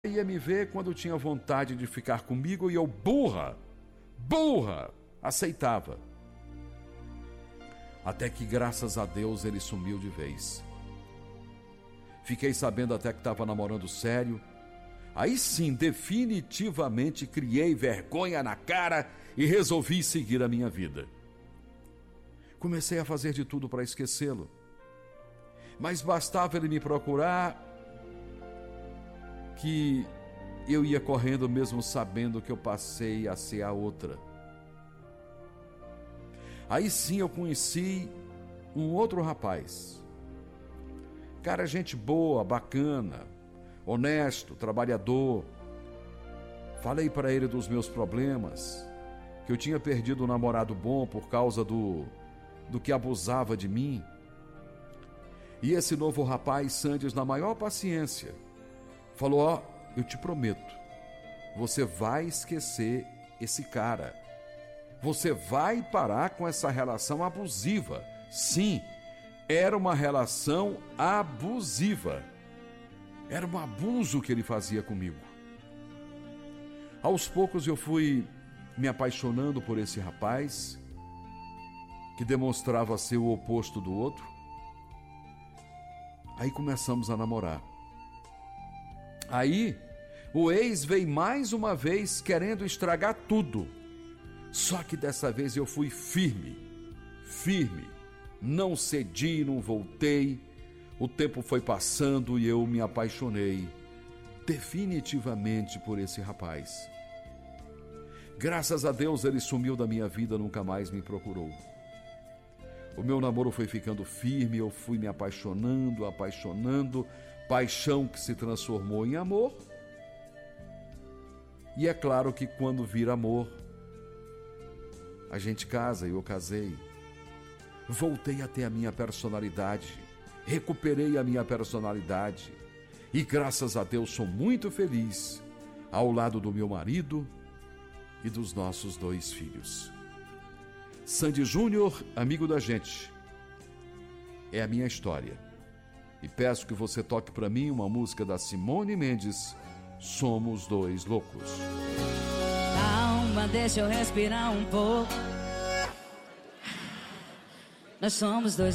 Ia me ver quando tinha vontade de ficar comigo e eu, burra, aceitava. Até que, graças a Deus, ele sumiu de vez. Fiquei sabendo até que estava namorando sério. Aí sim, definitivamente criei vergonha na cara e resolvi seguir a minha vida. Comecei a fazer de tudo para esquecê-lo. Mas bastava ele me procurar que eu ia correndo mesmo sabendo que eu passei a ser a outra. Aí sim eu conheci um outro rapaz. Cara, gente boa, bacana, honesto, trabalhador. Falei para ele dos meus problemas, que eu tinha perdido um namorado bom por causa do que abusava de mim. E esse novo rapaz, Sandes, na maior paciência, falou: ó, eu te prometo, você vai esquecer esse cara. Você vai parar com essa relação abusiva. Sim, era uma relação abusiva. Era um abuso que ele fazia comigo. Aos poucos eu fui me apaixonando por esse rapaz, que demonstrava ser o oposto do outro. Aí começamos a namorar. Aí, o ex veio mais uma vez querendo estragar tudo. Só que dessa vez eu fui firme. Não cedi, não voltei. O tempo foi passando e eu me apaixonei definitivamente por esse rapaz. Graças a Deus ele sumiu da minha vida, nunca mais me procurou. O meu namoro foi ficando firme, eu fui me apaixonando, paixão que se transformou em amor. E é claro que quando vira amor, a gente casa, e eu casei. Voltei a ter a minha personalidade, recuperei a minha personalidade e graças a Deus sou muito feliz ao lado do meu marido e dos nossos 2 filhos. Sandy Júnior, amigo da gente, é a minha história. E peço que você toque para mim uma música da Simone Mendes, Somos 2 Loucos. Calma, deixa eu respirar um pouco. Nós somos 2